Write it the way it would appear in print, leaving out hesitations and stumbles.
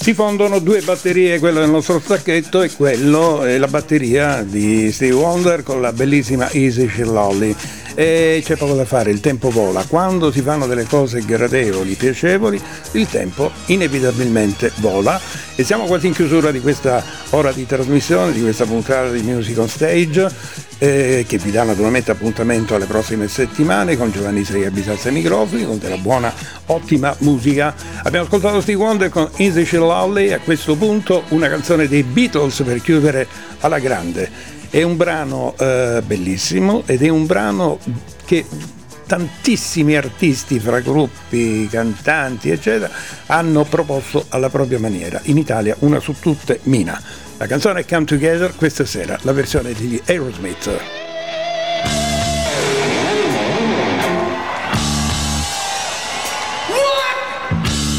Si fondono due batterie, quella del nostro stacchetto e quello è la batteria di Stevie Wonder con la bellissima Easy She Lolly. E c'è poco da fare, il tempo vola. Quando si fanno delle cose gradevoli, piacevoli, il tempo inevitabilmente vola. E siamo quasi in chiusura di questa ora di trasmissione, di questa puntata di Music on Stage, che vi dà naturalmente appuntamento alle prossime settimane con Giovanni Sei Abisazza ai microfoni, con della buona, ottima musica. Abbiamo ascoltato Stevie Wonder con Easy She Lolly, a questo punto una canzone dei Beatles per chiudere alla grande. È un brano bellissimo ed è un brano che tantissimi artisti fra gruppi, cantanti eccetera hanno proposto alla propria maniera. In Italia una su tutte, Mina. La canzone è Come Together, questa sera la versione degli Aerosmith.